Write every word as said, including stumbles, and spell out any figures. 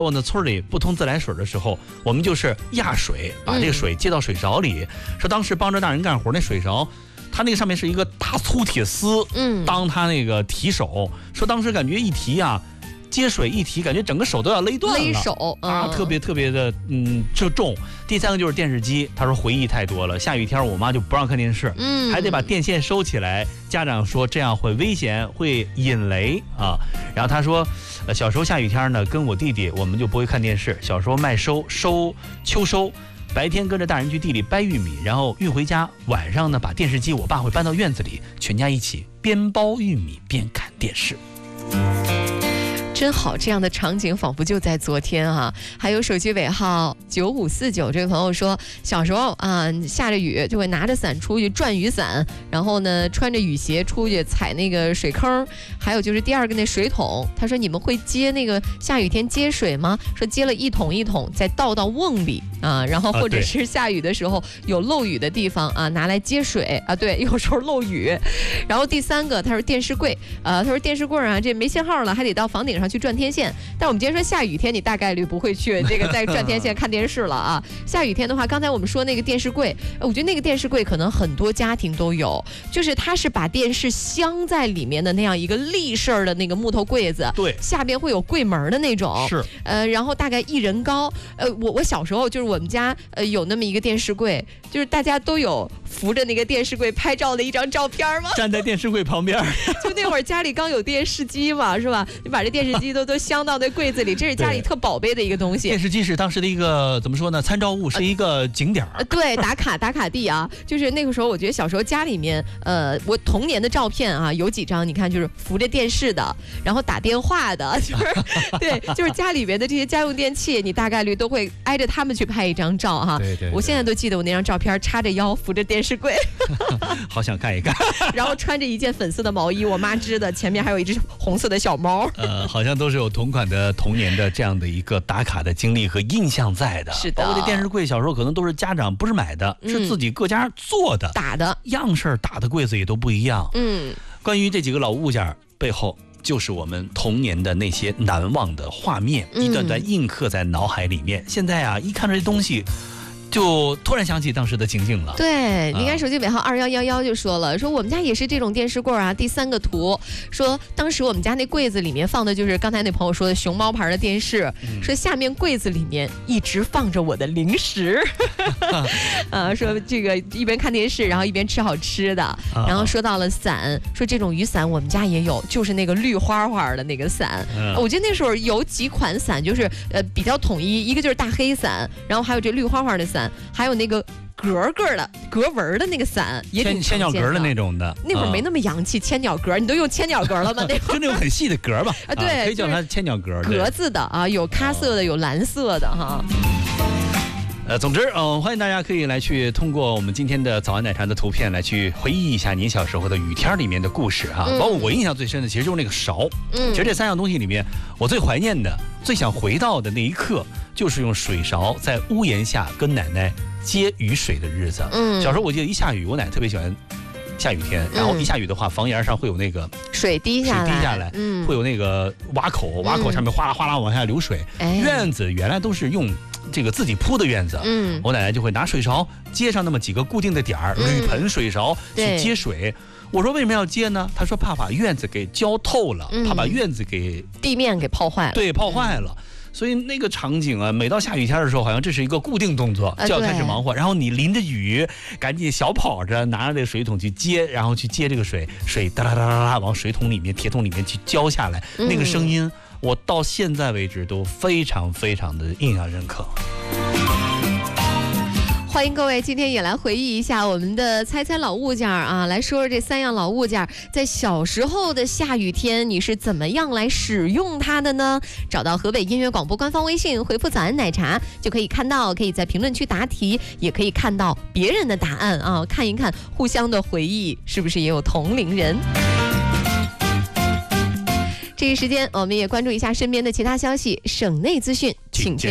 后呢，村里不通自来水的时候，我们就是压水，把这个水接到水勺里。嗯、说当时帮着大人干活，那水勺，它那个上面是一个大粗铁丝，嗯，当它那个提手。说当时感觉一提啊，接水一提，感觉整个手都要勒断了， 勒手、嗯、 啊，特别特别的，嗯，就重。第三个就是电视机，他说回忆太多了，下雨天我妈就不让看电视，嗯，还得把电线收起来。家长说这样会危险，会引雷啊。然后他说，呃，小时候下雨天呢，跟我弟弟我们就不会看电视。小时候卖收收秋收，白天跟着大人去地里掰玉米，然后运回家。晚上呢，把电视机我爸会搬到院子里，全家一起边剥玉米边看电视。 真好，这样的场景仿佛就在昨天啊！还有手机尾号九五四九这位朋友说，小时候啊，下着雨就会拿着伞出去转雨伞，然后呢穿着雨鞋出去踩那个水坑。还有就是第二个那水桶，他说你们会接那个下雨天接水吗？说接了一桶一桶再倒到瓮里啊，然后或者是下雨的时候有漏雨的地方啊，拿来接水啊，对，有时候漏雨。然后第三个他说电视柜，呃，他说电视柜啊，这没信号了，还得到房顶上去转天线。但我们今天说下雨天，你大概率不会去这个在转天线看电视了啊。下雨天的话，刚才我们说那个电视柜，我觉得那个电视柜可能很多家庭都有，就是它是把电视镶在里面的那样一个立式的那个木头柜子， 对， 下边会有柜门的那种， 是， 呃，然后大概一人高，呃，我我小时候就是我们家呃有那么一个电视柜，就是大家都有扶着那个电视柜拍照的一张照片吗？ 站在电视柜旁边， 就那会儿家里刚有电视机嘛，是吧？你把这电视机都都镶到那柜子里，这是家里特宝贝的一个东西。 电视机是当时的一个怎么说呢？参照物，是一个景点、 呃、对，打卡打卡地啊。就是那个时候，我觉得小时候家里面，呃，我童年的照片啊，有几张，你看就是扶着电视的，然后打电话的，就是对，就是家里面的这些家用电器，你大概率都会挨着他们去拍一张照哈。 对 对, 对。 我现在都记得我那张照片，叉着腰扶着电视柜， 好想看一看。 然后穿着一件粉色的毛衣，我妈织的，前面还有一只红色的小猫。 呃，好像都是有同款的童年的这样的一个打卡的经历和印象在的。 是的， 包括这电视柜，小时候可能都是家长不是买的，嗯、是自己各家做的、 打的， 样式打的柜子也都不一样。 嗯， 关于这几个老物件背后，就是我们童年的那些难忘的画面，一段段印刻在脑海里面。嗯、现在啊，一看这些东西，就突然想起当时的情景了。 对，你看手机尾号二幺幺幺就说了，说我们家也是这种电视柜啊。第三个图说，当时我们家那柜子里面放的就是刚才那朋友说的熊猫牌的电视，嗯、说下面柜子里面一直放着我的零食，啊，说这个一边看电视，然后一边吃好吃的。然后说到了伞，说这种雨伞我们家也有，就是那个绿花花的那个伞。嗯、我觉得那时候有几款伞就是呃比较统一，一个就是大黑伞，然后还有这绿花花的伞。还有那个格格的格纹的那个伞，也挺千鸟格的那种的。 那会儿没那么洋气，千鸟格，你都用千鸟格了吗？那就那种很细的格吧。 啊，对， 可以叫它千鸟格。 格子的啊，有咖色的，有蓝色的哈。 呃，总之，嗯、呃，欢迎大家可以来去通过我们今天的早安奶茶的图片来去回忆一下您小时候的雨天里面的故事哈。嗯、包括我印象最深的，其实就是那个勺。嗯，其实这三样东西里面，我最怀念的、最想回到的那一刻，就是用水勺在屋檐下跟奶奶接雨水的日子。嗯，小时候我记得一下雨，我奶奶特别喜欢下雨天，然后一下雨的话，房檐上会有那个水滴下来， 水滴下来，嗯，会有那个挖口，挖口上面哗啦哗啦往下流水。哎、院子原来都是用这个自己铺的院子，嗯，我奶奶就会拿水勺接上那么几个固定的点儿，嗯、铝盆水勺去接水。我说为什么要接呢？他说怕把院子给浇透了，嗯、怕把院子给地面给泡坏了。 对，泡坏了。嗯，所以那个场景啊，每到下雨天的时候，好像这是一个固定动作，就要开始忙活。然后你淋着雨，赶紧小跑着拿着这个水桶去接，然后去接这个水，水哒啦哒啦啦往水桶里面、铁桶里面去浇下来，嗯、那个声音，我到现在为止都非常非常的印象深刻。 欢迎各位今天也来回忆一下我们的猜猜老物件啊，来说说这三样老物件在小时候的下雨天你是怎么样来使用它的呢？找到河北音乐广播官方微信，回复早安奶茶就可以看到，可以在评论区答题，也可以看到别人的答案啊，看一看互相的回忆是不是也有同龄人。这一时间我们也关注一下身边的其他消息，省内资讯请接